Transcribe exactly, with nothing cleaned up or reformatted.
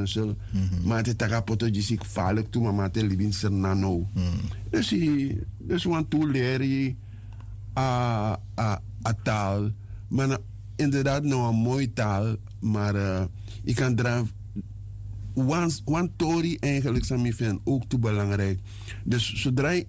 Fransel. Maar het is poto is gevaarlijk toe, maar het is nano. Dus je, dus want toe leer je a a a taal, maar na, inderdaad nou een mooie taal, maar uh, je kan eraan. Want Tori eigenlijk zijn ook te belangrijk. Dus zodra je